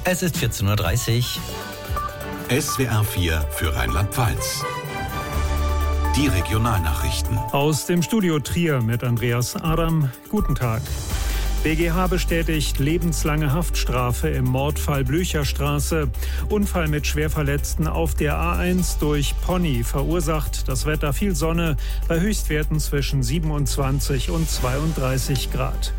Es ist 14.30 Uhr. SWR 4 für Rheinland-Pfalz. Die Regionalnachrichten. Aus dem Studio Trier mit Andreas Adam. Guten Tag. BGH bestätigt lebenslange Haftstrafe im Mordfall Blücherstraße. Unfall mit Schwerverletzten auf der A1 durch Pony verursacht das Wetter viel Sonne bei Höchstwerten zwischen 27 und 32 Grad.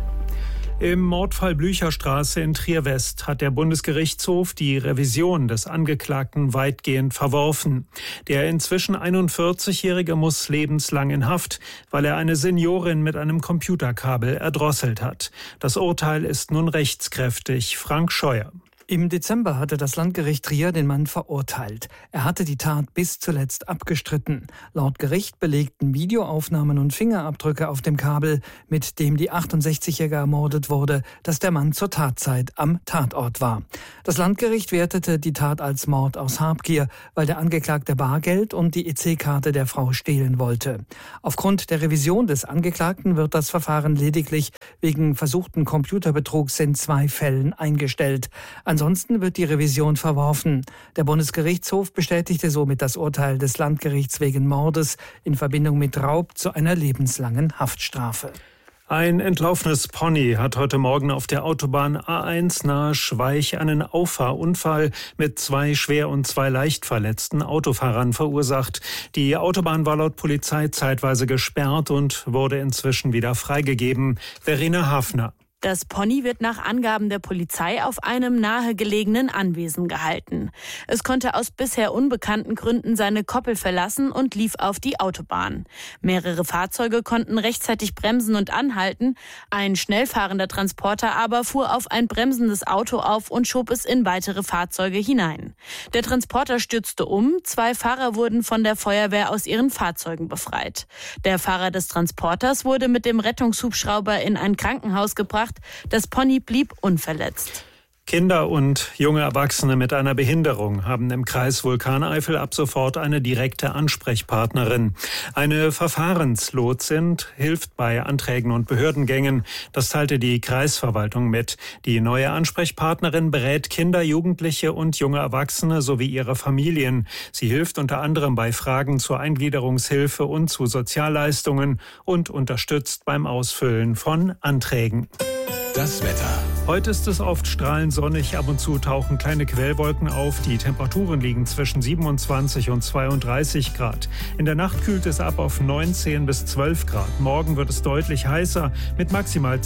Im Mordfall Blücherstraße in Trier-West hat der Bundesgerichtshof die Revision des Angeklagten weitgehend verworfen. Der inzwischen 41-Jährige muss lebenslang in Haft, weil er eine Seniorin mit einem Computerkabel erdrosselt hat. Das Urteil ist nun rechtskräftig. Frank Scheuer. Im Dezember hatte das Landgericht Trier den Mann verurteilt. Er hatte die Tat bis zuletzt abgestritten. Laut Gericht belegten Videoaufnahmen und Fingerabdrücke auf dem Kabel, mit dem die 68-Jährige ermordet wurde, dass der Mann zur Tatzeit am Tatort war. Das Landgericht wertete die Tat als Mord aus Habgier, weil der Angeklagte Bargeld und die EC-Karte der Frau stehlen wollte. Aufgrund der Revision des Angeklagten wird das Verfahren lediglich wegen versuchten Computerbetrugs in 2 Fällen eingestellt. Ansonsten wird die Revision verworfen. Der Bundesgerichtshof bestätigte somit das Urteil des Landgerichts wegen Mordes in Verbindung mit Raub zu einer lebenslangen Haftstrafe. Ein entlaufenes Pony hat heute Morgen auf der Autobahn A1 nahe Schweich einen Auffahrunfall mit 2 schwer und 2 leicht verletzten Autofahrern verursacht. Die Autobahn war laut Polizei zeitweise gesperrt und wurde inzwischen wieder freigegeben. Verena Hafner. Das Pony wird nach Angaben der Polizei auf einem nahegelegenen Anwesen gehalten. Es konnte aus bisher unbekannten Gründen seine Koppel verlassen und lief auf die Autobahn. Mehrere Fahrzeuge konnten rechtzeitig bremsen und anhalten. Ein schnell fahrender Transporter aber fuhr auf ein bremsendes Auto auf und schob es in weitere Fahrzeuge hinein. Der Transporter stürzte um. 2 Fahrer wurden von der Feuerwehr aus ihren Fahrzeugen befreit. Der Fahrer des Transporters wurde mit dem Rettungshubschrauber in ein Krankenhaus gebracht. Das Pony blieb unverletzt. Kinder und junge Erwachsene mit einer Behinderung haben im Kreis Vulkaneifel ab sofort eine direkte Ansprechpartnerin. Eine Verfahrenslotsin hilft bei Anträgen und Behördengängen. Das teilte die Kreisverwaltung mit. Die neue Ansprechpartnerin berät Kinder, Jugendliche und junge Erwachsene sowie ihre Familien. Sie hilft unter anderem bei Fragen zur Eingliederungshilfe und zu Sozialleistungen und unterstützt beim Ausfüllen von Anträgen. Das Wetter. Heute ist es oft strahlend sonnig, ab und zu tauchen kleine Quellwolken auf. Die Temperaturen liegen zwischen 27 und 32 Grad. In der Nacht kühlt es ab auf 19 bis 12 Grad. Morgen wird es deutlich heißer mit maximal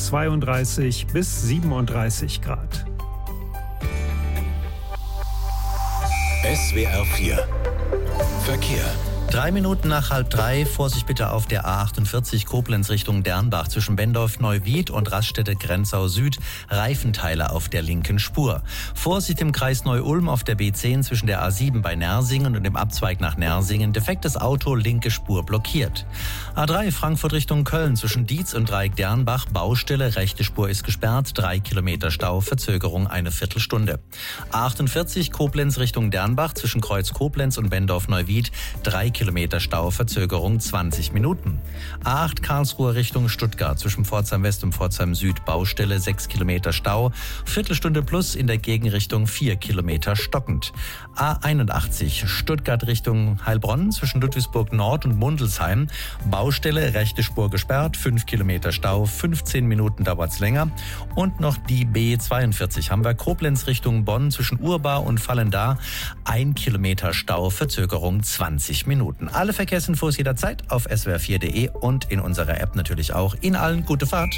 32 bis 37 Grad. SWR 4 Verkehr. 3 Minuten nach 2:30, Vorsicht bitte auf der A48 Koblenz Richtung Dernbach zwischen Bendorf-Neuwied und Raststätte-Grenzau Süd, Reifenteile auf der linken Spur. Vorsicht im Kreis Neu-Ulm auf der B10 zwischen der A7 bei Nersingen und dem Abzweig nach Nersingen, defektes Auto, linke Spur blockiert. A3 Frankfurt Richtung Köln zwischen Dietz und Dreieck Dernbach, Baustelle, rechte Spur ist gesperrt, 3 Kilometer Stau, Verzögerung eine Viertelstunde. A48 Koblenz Richtung Dernbach zwischen Kreuz Koblenz und Bendorf-Neuwied, 3 Kilometer Stau, Verzögerung 20 Minuten. A8 Karlsruhe Richtung Stuttgart zwischen Pforzheim West und Pforzheim Süd, Baustelle, 6 Kilometer Stau, Viertelstunde plus in der Gegenrichtung 4 Kilometer stockend. A81 Stuttgart Richtung Heilbronn zwischen Ludwigsburg Nord und Mundelsheim, Baustelle, rechte Spur gesperrt, 5 Kilometer Stau, 15 Minuten dauert's länger. Und noch die B42 Hamburg-Koblenz Richtung Bonn zwischen Urbar und Vallendar, 1 Kilometer Stau, Verzögerung 20 Minuten. Alle Verkehrsinfos jederzeit auf swr4.de und in unserer App natürlich auch. Ihnen allen gute Fahrt.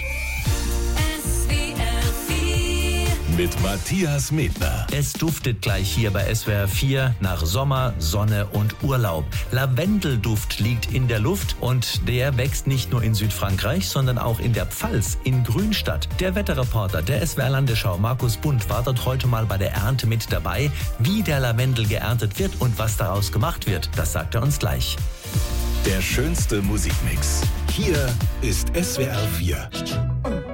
Mit Matthias Medner. Es duftet gleich hier bei SWR 4 nach Sommer, Sonne und Urlaub. Lavendelduft liegt in der Luft und der wächst nicht nur in Südfrankreich, sondern auch in der Pfalz, in Grünstadt. Der Wetterreporter der SWR Landesschau, Markus Bund, war dort heute mal bei der Ernte mit dabei. Wie der Lavendel geerntet wird und was daraus gemacht wird, das sagt er uns gleich. Der schönste Musikmix. Hier ist SWR 4.